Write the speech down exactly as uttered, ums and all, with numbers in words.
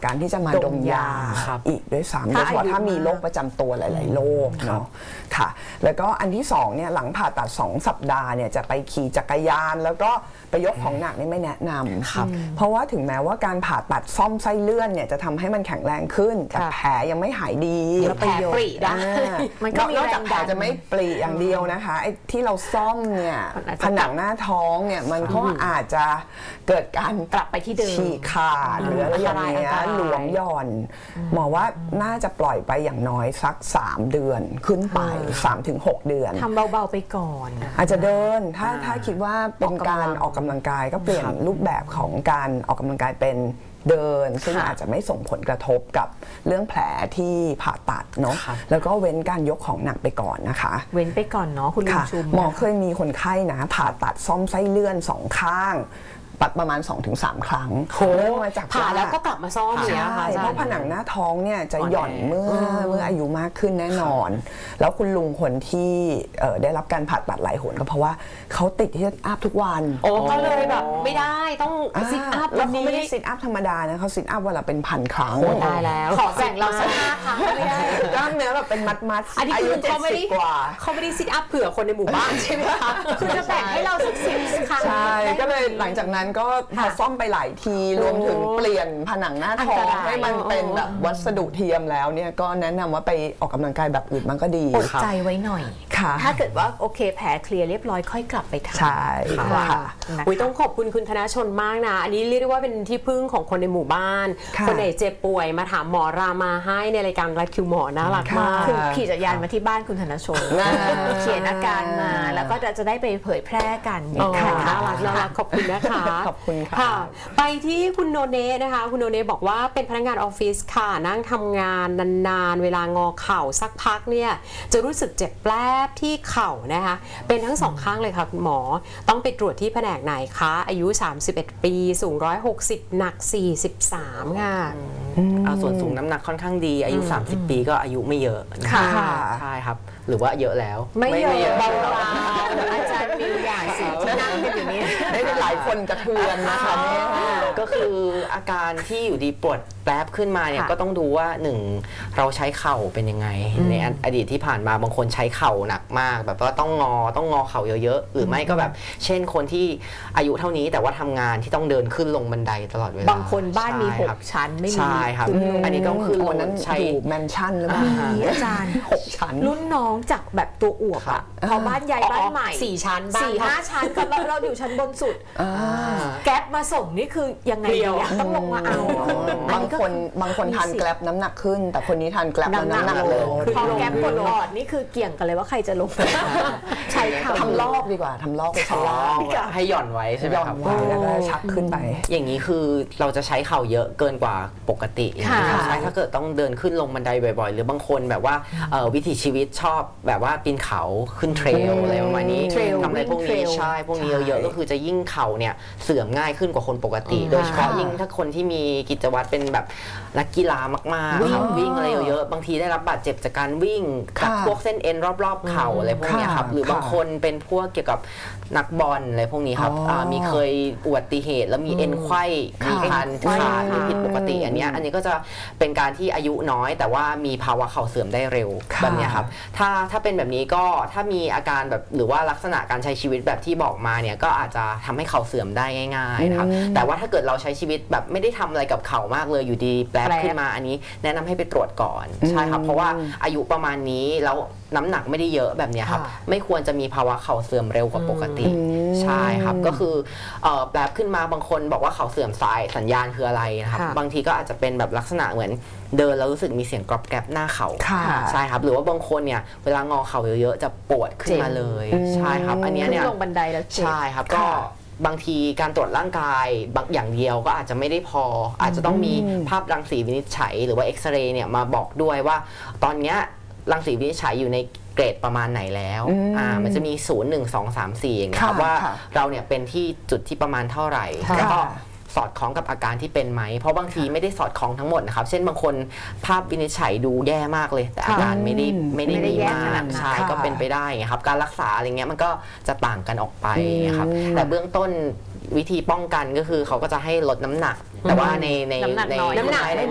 การที่จะมาดมยาอีกด้วยซ้ำโดยเฉพาะถ้ามีโรคประจำตัวหลายๆโรคเนาะค่ะแล้วก็อันที่สองเนี่ยหลังผ่าตัดสองสัปดาห์เนี่ยจะไปขี่จักรยานแล้วก็ไปยกของหนักนี่ไม่แนะนำเพราะว่าถึงแม้ว่าการผ่าตัดซ่อมไส้เลื่อนเนี่ยจะทำให้มันแข็งแรงขึ้นแต่แผลยังไม่หายดีแผลปริได้มันก็นอกจากแผลจะไม่ปริอย่างเดียวนะคะไอ้ที่เราซ่อมเนี่ยผนังหน้าท้องเนี่ยมันก็อาจจะเกิดการกลับไปที่เดิมฉีกขาดหรืออะไรอย่างเงี้ยหลวมหย่อนหมอว่าน่าจะปล่อยไปอย่างน้อยสักสามเดือนขึ้นไป สามถึงหก เดือนทำเบาๆไปก่อนอาจจะเดินถ้าถ้าคิดว่าเป็นการออกกำลังกายก็เปลี่ยนรูปแบบของการออกกำลังกายเป็นเดินซึ่งอาจจะไม่ส่งผลกระทบกับเรื่องแผลที่ผ่าตัดเนาะแล้วก็เว้นการยกของหนักไปก่อนนะคะเว้นไปก่อนเนาะคุณลุงชุมหมอเคยมีคนไข้นะผ่าตัดซ่อมไส้เลื่อนสองข้างประมาณ สองถึงสาม ครั้งเริ่มมาจากผ่าแล้วก็กลับมาซ่อมเนี่ยค่ะเพราะผนังหน้าท้องเนี่ยจะหย่อนเมื่อเมื่ออายุมากขึ้นแน่นอนแล้วคุณลุงคนที่ได้รับการผ่าตัดหลายหนก็เพราะว่าเขาติดที่จะอัพทุกวันโอ้ก็เลยแบบไม่ได้ต้องซิทอัพแล้วเขาไม่ได้ซิทอัพธรรมดานะเขาซิทอัพวันละเป็นพันครั้งได้แล้วขอแบ่งเราสักห้าครั้งไม่ได้กล้ามเนื้อแบบเป็นมัดมัดอายุเจ็ดสิบกว่าเขาไม่ได้ซิทอัพเผื่อคนในหมู่บ้านใช่ไหมคะคือจะแบ่งให้เราสักสิบครั้งใช่ก็เลยหลังจากนั้นก็พอซ่อมไปหลายทีรวมถึงเปลี่ยนผนังหน้าท้องให้มันเป็นแบบวัสดุเทียมแล้วเนี่ยก็แนะนำว่าไปออกกำลังกายแบบอื่นมันก็ดีอดใจไว้หน่อยถ้าเกิดว่าโอเคแผลเคลียร์เรียบร้อยค่อยกลับไปทำใช่ค่ะต้องขอบคุณคุณธนชนมากนะอันนี้เรียกได้ว่าเป็นที่พึ่งของคนในหมู่บ้านคนไหนเจ็บป่วยมาถามหมอรามาให้ในรายการรัดคิวหมอน่ารักมากคือขี่จักรยานมาที่บ้านคุณธนชนเขียนอาการมาแล้วก็จะได้ไปเผยแพร่กันน่ารักน่ารักขอบคุณนะคะขอบคุณค่ะไปที่คุณโนเนะนะคะคุณโนเนะบอกว่าเป็นพนักงานออฟฟิศค่ะนั่งทำงานนานๆเวลางอเข่าสักพักเนี่ยจะรู้สึกเจ็บแปลบที่เข่านะคะเป็นทั้งสองข้างเลยค่ะคุณหมอต้องไปตรวจที่แผนกไหนคะอายุสามสิบเอ็ดปีสูงหนึ่งร้อยหกสิบหนักสี่สิบสามค่ะเอาส่วนสูงน้ำหนักค่อนข้างดีอายุสามสิบปีก็อายุไม่เยอะค่ะใช่ครับหรือว่าเยอะแล้วไม่เยอะเบาๆอาจารย์มีอย่างสิที่นั่งกันอยู่นี้ได้หลายคนกระเทือนนะคะก็คืออาการที่อยู่ดีปวดแป๊บขึ้นมาเนี่ยก็ต้องดูว่าหนึ่งเราใช้เข่าเป็นยังไงในอดีตที่ผ่านมาบางคนใช้เข่าหนักมากแบบว่าต้องงอต้องงอเข่าเยอะๆหรือไม่ก็แบบเช่นคนที่อายุเท่านี้แต่ว่าทำงานที่ต้องเดินขึ้นลงบันไดตลอดเวลาบางคนบ้านมีหกชั้นไม่มีใช่ครับอันนี้ก็คือวันนั้นใช้แมนชั่นหรือเปล่าอาจารย์หกชั้นรุ่นน้องจากแบบตัวอวบอะพอบ้านใหญ่บ้านใหม่สี่ชั้นสี่ห้าชั้นก็เราอยู่ชั้นบนสุดแก๊ปมาส่งนี่คือยังไงต้องลงมาเอาบางคนบางคนทานแกลบน้ำหนักขึ้นแต่คนนี้ทานแกลบน้ำหนักลงพอแก๊ปกดออดนี่คือเกี่ยงกันเลยว่าใครจะลงใช่ค่ะทำลอกดีกว่าทำลอกไปชั้นล่างให้หย่อนไว้ใช่ไหมครับแล้วก็ชักขึ้นไปอย่างนี้คือเราจะใช้เข่าเยอะเกินกว่าปกติใช่ถ้าเกิดต้องเดินขึ้นลงบันไดบ่อยๆหรือบางคนแบบว่าวิถีชีวิตชอบแบบว่าปีนเขาขึ้นเทรลอะไรประมาณนี้ทำอะไรพวกนี้ใช่พวกนี้เยอะๆก็คือจะยิ่งเข่าเนี่ยเสื่อมง่ายขึ้นกว่าคนปกติโดยเฉพาะยิ่งถ้าคนที่มีกิจวัตรเป็นแบบนักกีฬามากๆครับวิ่งอะไรเยอะๆบางทีได้รับบาดเจ็บจากการวิ่งจากพวกเส้นเอ็นรอบๆเข่าอะไรพวกนี้ครับหรือบางคนเป็นพวกเกี่ยวกับนักบอลอะไรพวกนี้ครับมีเคยอุบัติเหตุแล้วมีเอ็นไขว้มีการขาดผิดปกติอันนี้อันนี้ก็จะเป็นการที่อายุน้อยแต่ว่ามีภาวะเข่าเสื่อมได้เร็วแบบนี้ครับถ้าถ้าเป็นแบบนี้ก็ถ้ามีอาการแบบหรือว่าลักษณะการใช้ชีวิตแบบที่บอกมาเนี่ยก็อาจจะทำให้เข่าเสื่อมได้ง่ายๆนะครับแต่ว่าถ้าเกิดเราใช้ชีวิตแบบไม่ได้ทำอะไรกับเข่ามากเลยอยู่ดีแปลขึ้นมาอันนี้แนะนำให้ไปตรวจก่อนใช่ครับเพราะว่าอายุประมาณนี้แล้วน้ำหนักไม่ได้เยอะแบบนี้ครับไม่ควรจะมีภาวะเข่าเสื่อมเร็วกว่าปกติใช่ครับก็คือแปลขึ้นมาบางคนบอกว่าเข่าเสื่อมสายสัญญาณคืออะไรนะครับบางทีก็อาจจะเป็นแบบลักษณะเหมือนเดินแล้วรู้สึกมีเสียงกรอบแกรบหน้าเข่าใช่ครับหรือว่าบางคนเนี่ยเวลางอเข่าเยอะๆจะปวดขึ้นมาเลยใช่ครับอันนี้เนี่ยลงบันไดแล้วใช่ครับก็บางทีการตรวจร่างกายบางอย่างเดียวก็อาจจะไม่ได้พออาจจะต้องมีภาพรังสีวินิจฉัยหรือว่าเอ็กซเรย์เนี่ยมาบอกด้วยว่าตอนนี้รังสีวินิจฉัยอยู่ในเกรดประมาณไหนแล้วอ่ามันจะมีศูนย์ หนึ่ง สอง สาม สี่อย่างเงี้ยครับว่าเราเนี่ยเป็นที่จุดที่ประมาณเท่าไหร่แล้วก็สอดคล้องกับอาการที่เป็นไหมเพราะบางทีไม่ได้สอดคล้องทั้งหมดนะครับเช่นบางคนภาพวินิจฉัยดูแย่มากเลยแต่อาการไม่ได้ไม่ได้ดีมากใช่ก็เป็นไปได้ครับการรักษาอะไรเงี้ยมันก็จะต่างกันออกไปครับแต่เบื้องต้นวิธีป้องกันก็คือเขาก็จะให้ลดน้ำหนักแต่ว่าในในน้ำหนักน้อยน้ำหนัก